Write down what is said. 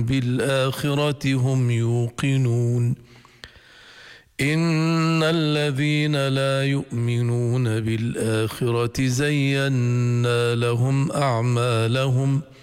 بالآخرة هم يوقنون إن الذين لا يؤمنون بالآخرة زينا لهم أعمالهم